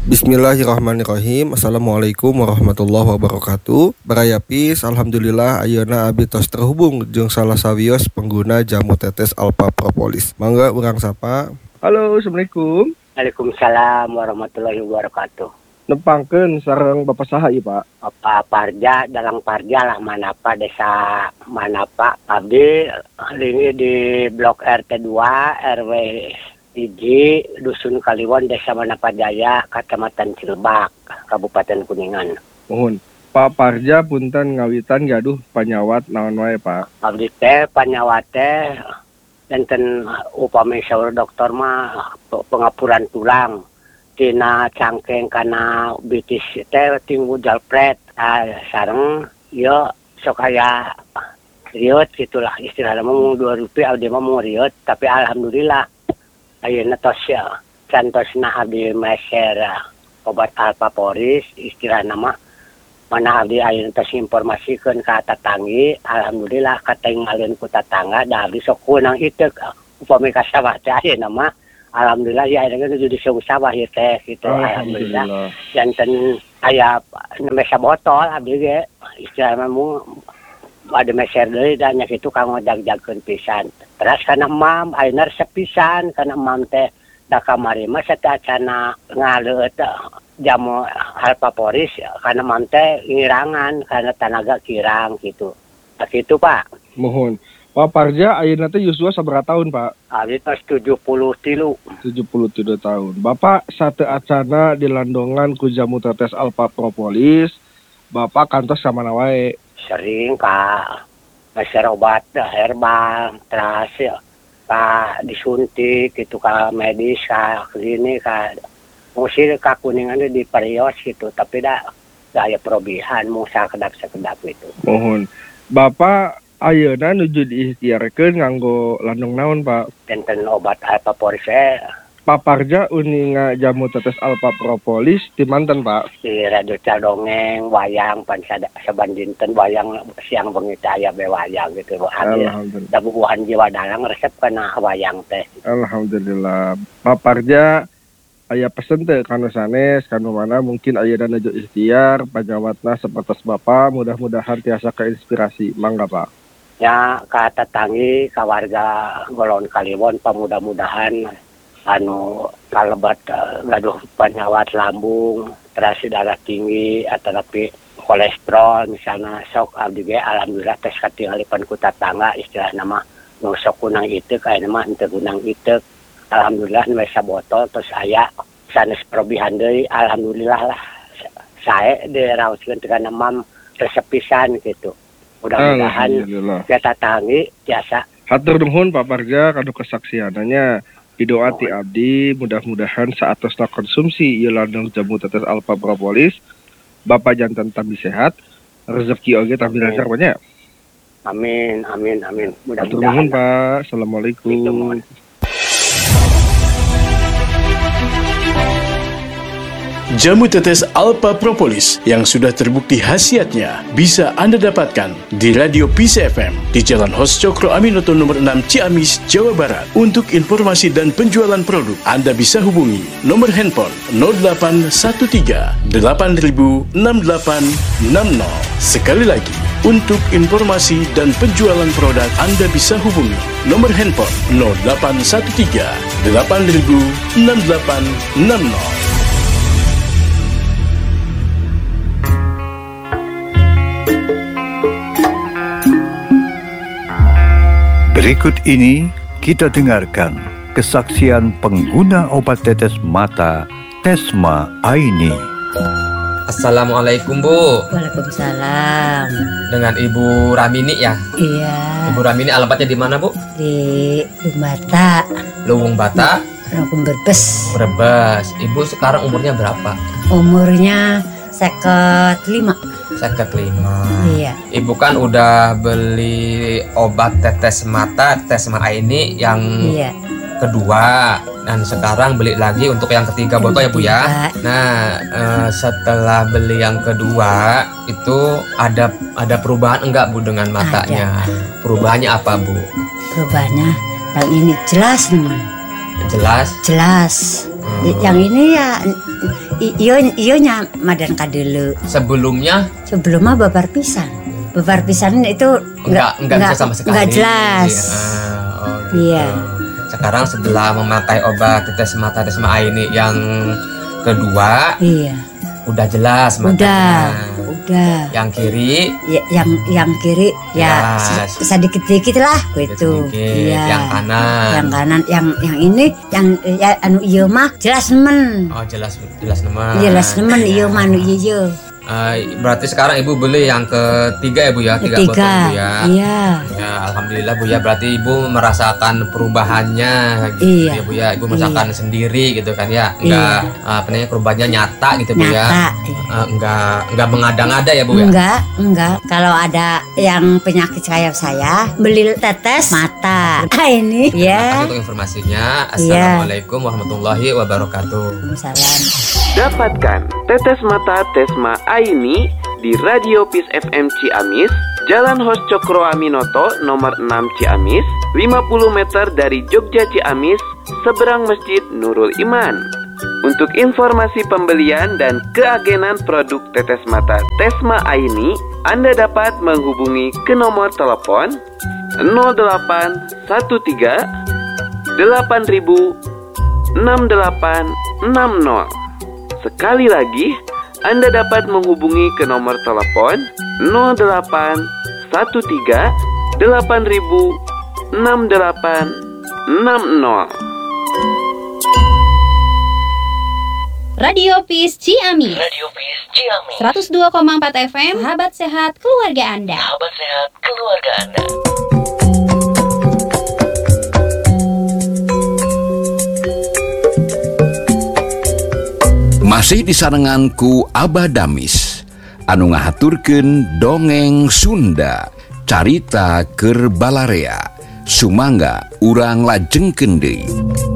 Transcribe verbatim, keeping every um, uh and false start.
Bismillahirrahmanirrahim. Assalamualaikum warahmatullahi wabarakatuh. Barayapis, alhamdulillah ayeuna abdi tos terhubung jeung salah sawios pengguna jamu tetes Alpha Propolis. Mangga urang sapa. Halo, assalamualaikum. Waalaikumsalam warahmatullahi wabarakatuh. Nepangkeun sareng Bapak saha ieu, Pak? Bapak Parja, Dalang Parja lah Manapa, desa Manapa. Abdi ini di Blok R T dua R W Iji, Dusun Kaliwon, Desa Manapa Jaya, Kecamatan Cilebak, Kabupaten Kuningan. Mohon. Pak Parja punten ngawitan gaduh panyawat naon wae, Pak? Abdi teh panyawat teh enten upami saur dokter mah pengapuran tulang. Tina cangkeng kana bitis teh tinggu jalpret. Ah, sareng ieu sok aya riot gitulah istilahna mah dua rupiah abdi mah mau riot, tapi alhamdulillah ayeuna tos ya cantosna abdi meser obat Alpha Poris istilahna mah mana abdi ayeuna tos informasikeun ka tatanggi, alhamdulillah katinggalieun ku tatangga da abdi sok kunang iteuk upami ka sawah teh ayeuna mah alhamdulillah ya ayeuna geus di sawah ieu teh gitu. Alhamdulillah janten aya nemesa botol abdi ge istilahna mah ada meser deui da nya kitu kanggo jag-jagkeun pisan. Terus kana mam ayeuna resep pisan kana mam teh da kamari mah satacana ngaleut jamu Alpha Poris kana mam teh ngirangan kana tanaga kirang gitu. Nah, gitu Pak. Mohon. Pak Parja ayeuna teh yuswa sabaraha tahun, Pak? Abdi tos tujuh puluh tilu. tujuh puluh tilu tahun. Bapak sate acana dilandongan ku jamu tetes Alpha Propolis. Bapak kantos samana wae? Sering Kak. Meser obat herbal, terus ya, Kak disuntik gitu ka medis, ka klinik, ka musir ka Kuningan di Parios gitu, tapi dah daya perobihan mau sakedap-sakedap itu. Mohon. Bapak ayeuna nuju diikhtiarkeun nganggo landong naon, Pak? Tenten obat Alpha Poris eh Pak Parja uninga jamu tetes Alpha Propolis di manten, Pak? di radio dongeng wayang pan saban dinten wayang siang bengi teh aya be wayang gitu. Alhamdulillah. Da bubuhan jiwa dalang resep kana wayang teh. Alhamdulillah. Pak Parja aya pesen teh kanu sanes kanu mana mungkin ayeuna nuju ikhtiar panyawatna sapertos Bapak mudah-mudahan tiasa keinspirasi. Mangga, Pak. Ya ka tetanggi ka warga Golon Kaliwon pamudah-mudahan anu kalebat uh, gaduh penyawat lambung, terus darah tinggi atau tapi kolesterol misalnya sok abdi ge alhamdulillah tes katinggalipan ku tatangga istilahna mah nu sok kunang iteuk aya mah henteu kunang iteuk alhamdulillah nu sabotol terus aya sanes perobihan deui alhamdulillah lah sae diraoskeun teh kana mam resep pisan gitu. Mudah-mudahan kita tatanggi tiasa. Hatur nuhun Pak Parja kanu kesaksiananya. Doa ti abdi mudah-mudahan saatosna konsumsi ieu landung jamu tetes Alpha Propolis Bapak jantan tambi sehat rezeki oge tambi lancar banyak. Amin amin amin mudah-mudahan. Hatur nuhun Pak. Assalamualaikum. Jamu tetes Alpha Propolis yang sudah terbukti khasiatnya bisa Anda dapatkan di Radio P C F M di Jalan Hos Cokro Aminoto nomor enam Ciamis, Jawa Barat. Untuk informasi dan penjualan produk, Anda bisa hubungi nomor handphone nol delapan satu tiga delapan nol enam delapan enam nol. Sekali lagi, untuk informasi dan penjualan produk, Anda bisa hubungi nomor handphone nol delapan satu tiga delapan nol enam delapan enam nol. Berikut ini kita dengarkan kesaksian pengguna obat tetes mata Tesma Aini. Assalamualaikum Bu. Waalaikumsalam. Dengan Ibu Ramini ya? Iya. Ibu Ramini alamatnya di mana Bu? Di Lumbata. Luwung Bata. Luwung Brebes. Brebes. Ibu sekarang umurnya berapa? Umurnya seket lima. Seket lima. Iya. Ibu kan udah beli obat tetes mata Tesma Aini yang iya. kedua dan sekarang beli lagi untuk yang ketiga botol ya Bu ya. Nah eh, setelah beli yang kedua itu ada ada perubahan enggak Bu dengan matanya? Ada. Perubahannya apa Bu? Perubahannya yang ini jelas nih. Jelas? Jelas. Y- Yang ini ya i- iyo iyo nya madan kadelu. Sebelumnya Sebelumnya babar pisan. Babar pisan itu enggak enggak bisa sama sekali. Enggak jelas. Ah, oh, gitu. Iya. Sekarang setelah memakai obat tetes mata Tesma Aini yang kedua, Iya. udah jelas Udah, matanya. udah. Yang kiri Ya, yang yang kiri ya Jelas. se- sedikit-sedikit lah gitu. sedikit, Iya. yang kanan. Yang kanan, yang yang ini yang ya anu iya mah jelas nemen. Oh jelas jelas nama. Iya jelas nemen iya mah anu iya iya. Eh, berarti sekarang ibu beli yang ketiga ya bu ya, tiga botol Ketiga. bu ya. Iya. Ya alhamdulillah bu ya, berarti ibu merasakan perubahannya gitu Iya. ya bu ya, ibu merasakan sendiri gitu kan ya, Iya. enggak apa namanya perubahannya nyata gitu bu ya. Nyata. Eh, enggak enggak mengada-ngada ya bu ya. Enggak, enggak. Kalau ada yang penyakit kayak saya, beli tetes mata. Ah ini Terima kasih ya. untuk informasinya. Assalamualaikum warahmatullahi wabarakatuh. Salam. Dapatkan tetes mata Tesma Aini di Radio Peace F M Ciamis, Jalan Hos Cokro Aminoto nomor enam Ciamis, lima puluh meter dari Jogja Ciamis, seberang Masjid Nurul Iman. Untuk informasi pembelian dan keagenan produk tetes mata Tesma Aini, Anda dapat menghubungi ke nomor telepon nol delapan satu tiga delapan ribu enam delapan enam nol. Sekali lagi, Anda dapat menghubungi ke nomor telepon nol delapan satu tiga delapan ribu enam delapan enam nol. Radio Peace Ciamis. Radio Peace Ciamis. seratus dua koma empat F M. Sahabat sehat keluarga Anda. Sahabat sehat keluarga Anda. Masih disarenganku Abah Damis anu ngahaturkeun dongeng Sunda carita keur Balarea sumangga urang lajengkeun deui.